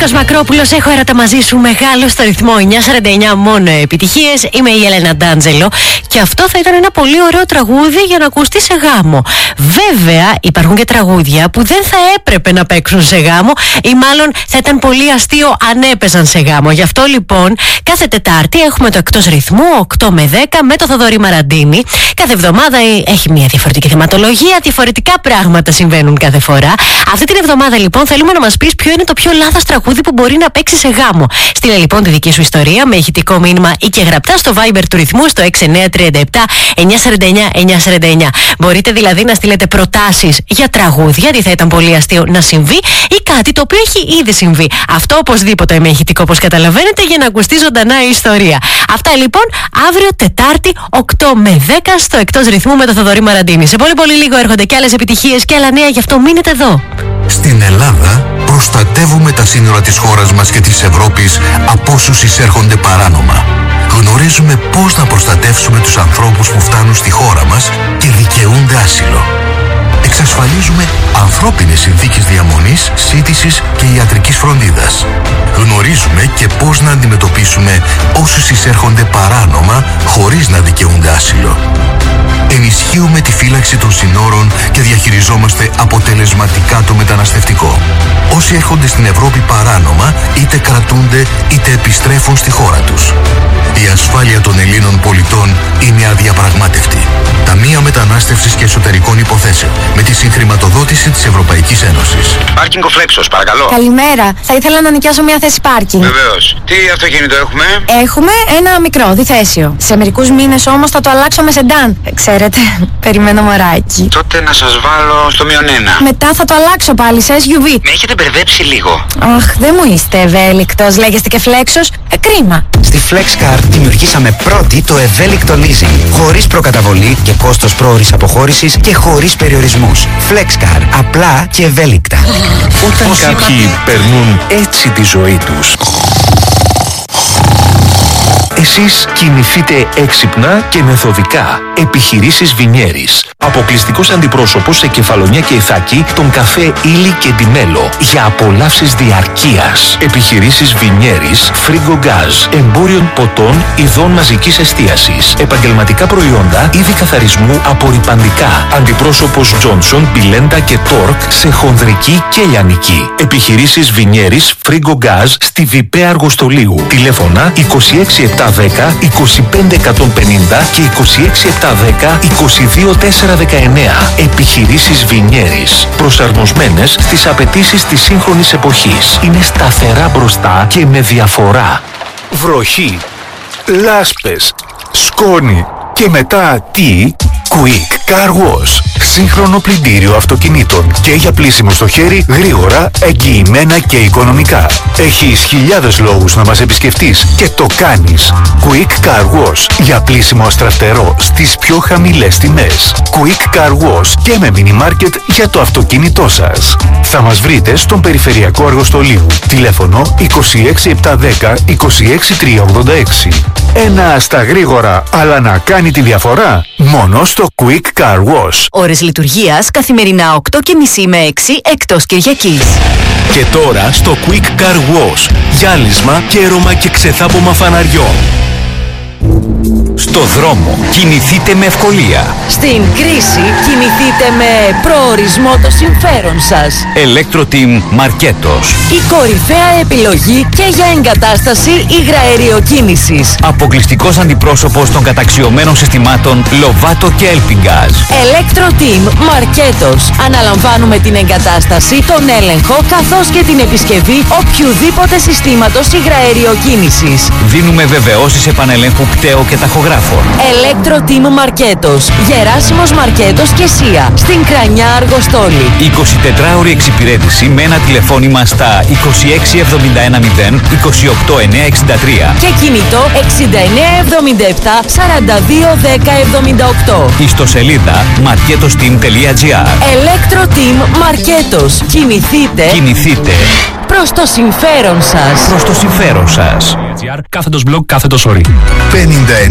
Νίκος Μακρόπουλος, έχω έρωτα μαζί σου, μεγάλο στο ρυθμό 949, μόνο επιτυχίες. Είμαι η Έλενα Ντάντζελο και αυτό θα ήταν ένα πολύ ωραίο τραγούδι για να ακουστεί σε γάμο. Βέβαια, υπάρχουν και τραγούδια που δεν θα έπρεπε να παίξουν σε γάμο ή μάλλον θα ήταν πολύ αστείο αν έπαιζαν σε γάμο. Γι' αυτό λοιπόν, κάθε Τετάρτη έχουμε το Εκτός Ρυθμού 8 με 10 με το Θοδωρή Μαραντίνη. Κάθε εβδομάδα έχει μια διαφορετική θεματολογία, διαφορετικά πράγματα συμβαίνουν κάθε φορά. Αυτή την εβδομάδα λοιπόν θέλουμε να μας πεις ποιο είναι το πιο λάθος τραγούδι που μπορεί να παίξει σε γάμο. Στείλε λοιπόν τη δική σου ιστορία με ηχητικό μήνυμα ή και γραπτά στο Viber του ρυθμού στο 6937 949 949. Μπορείτε δηλαδή να στείλετε προτάσεις για τραγούδια, τι θα ήταν πολύ αστείο να συμβεί ή κάτι το οποίο έχει ήδη συμβεί. Αυτό οπωσδήποτε με ηχητικό, όπως καταλαβαίνετε, για να ακουστεί ζωντανά η ιστορία. Αυτά λοιπόν αύριο Τετάρτη 8 με 10 στο Εκτός Ρυθμού με το Θοδωρή Μαραντίνη. Σε πολύ πολύ λίγο έρχονται και άλλες επιτυχίες και άλλα νέα, γι' αυτό μείνετε εδώ. Στην Ελλάδα προστατεύουμε τα σύνορα της χώρας μας και της Ευρώπης από όσους εισέρχονται παράνομα. Γνωρίζουμε πώς να προστατεύσουμε τους ανθρώπους που φτάνουν στη χώρα μας και δικαιούνται άσυλο. Εξασφαλίζουμε ανθρώπινες συνθήκες διαμονής, σύντησης και ιατρικής φροντίδας. Γνωρίζουμε και πώς να αντιμετωπίσουμε όσους εισέρχονται παράνομα χωρίς να δικαιούνται άσυλο. Ενισχύουμε τη φύλαξη των συνόρων και διαχειριζόμαστε αποτελεσματικά το μεταναστευτικό. Όσοι έρχονται στην Ευρώπη παράνομα είτε κρατούνται είτε επιστρέφουν στη χώρα τους. Η ασφάλεια των Ελλήνων πολιτών είναι αδιαπραγμάτευτη. Ταμεία Μετανάστευσης και Εσωτερικών Υποθέσεων με τη συγχρηματοδότηση της Ευρωπαϊκής Ένωσης. Πάρκινγκ ο Φλέξος, παρακαλώ. Καλημέρα. Θα ήθελα να νοικιάσω μια θέση πάρκινγκ. Βεβαίως. Τι αυτοκίνητο έχουμε? Έχουμε ένα μικρό, διθέσιο. Σε μερικούς μήνες όμως θα το αλλάξω με σεντάν. Ξέρετε, περιμένω μωράκι. Τότε να σας βάλω στο -1. Μετά θα το αλλάξω πάλι σε SUV. Με έχετε μπερδέψει λίγο. Αχ, δεν μου είστε ευέλικτος. Λέγεστε και Φλέξος. Κρίμα. Στη FlexCar δημιουργήσαμε πρώτη το ευέλικτο leasing. Χωρίς προκαταβολή και κόστος πρόωρης αποχώρησης και χωρίς περιορισμούς. FlexCar. Απλά και ευέλικτα. Όταν κάποιοι περνούν έτσι τη ζωή τους, εσείς κινηθείτε έξυπνα και μεθοδικά. Επιχειρήσεις Βινιέρης. Αποκλειστικός αντιπρόσωπος σε Κεφαλονιά και Ιθάκη, τον καφέ Ήλι και Ντιμέλο. Για απολαύσεις διαρκείας. Επιχειρήσεις Βινιέρης, Φρίγκο Γκάζ. Εμπόριων ποτών, ειδών μαζικής εστίασης. Επαγγελματικά προϊόντα, είδη καθαρισμού, απορρυπαντικά. Αντιπρόσωπος Τζόνσον, Μπιλέντα και Τόρκ σε χονδρική και λιανική. Επιχειρήσεις Βινιέρης, Φρίγκο Γκάζ στη Βιπέ Αργοστολίου. Τηλέφωνα 26710 25150 και 26710 22419. Επιχειρήσεις Βινιέρης. Προσαρμοσμένες στις απαιτήσεις της σύγχρονης εποχής. Είναι σταθερά μπροστά και με διαφορά. βροχή, λάσπες, σκόνη και μετά τι? Quick Car Wash. Σύγχρονο πλυντήριο αυτοκινήτων και για πλύσιμο στο χέρι, γρήγορα, εγγυημένα και οικονομικά. Έχεις χιλιάδες λόγους να μας επισκεφτείς και το κάνεις. Quick Car Wash. Για πλύσιμο αστραφτερό στις πιο χαμηλές τιμές. Quick Car Wash και με mini market για το αυτοκίνητό σας. Θα μας βρείτε στον Περιφερειακό Αργοστολίου. Τηλέφωνο 26710 26386. Ένα στα γρήγορα, αλλά να κάνει τη διαφορά μόνο στο Quick Car Wash. Ώρες λειτουργίας καθημερινά 8:30 με 6 εκτός Κυριακής. Και τώρα στο Quick Car Wash. Γυάλισμα, κέρωμα και ξεθάπομα φαναριών. Στο δρόμο κινηθείτε με ευκολία. Στην κρίση κινηθείτε με προορισμό το συμφέρον σας. Electro-Team Marketos. Η κορυφαία επιλογή και για εγκατάσταση υγραεριοκίνησης. Αποκλειστικός αντιπρόσωπος των καταξιωμένων συστημάτων Lovato και Elpingaz. Electro-Team Marketos. Αναλαμβάνουμε την εγκατάσταση, τον έλεγχο καθώς και την επισκευή οποιουδήποτε συστήματος υγραεριοκίνησης. Δίνουμε βεβαιώσεις επανελέγχου πτέο και ταχογράφων. Electro-Team Marketos. Γεράσιμος Μαρκέτος και Σία. Στην Κρανιά Αργοστόλη. 24ωρη εξυπηρέτηση με ένα τηλεφώνημα στα 26710 28963. Και κινητό 6977 421078. Ιστοσελίδα marketosteam.gr. Electro-Team Marketos. Κινηθείτε προς το συμφέρον σας. Προς το συμφέρον σας. /blog/sorry. 59